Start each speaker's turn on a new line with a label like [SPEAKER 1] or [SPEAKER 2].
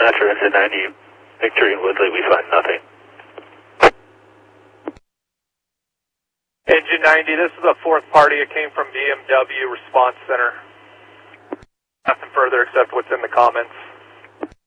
[SPEAKER 1] After Engine 90, Victory and Woodley, we find nothing.
[SPEAKER 2] Engine 90, this is a fourth party. It came from BMW Response Center. Nothing further except what's in the comments.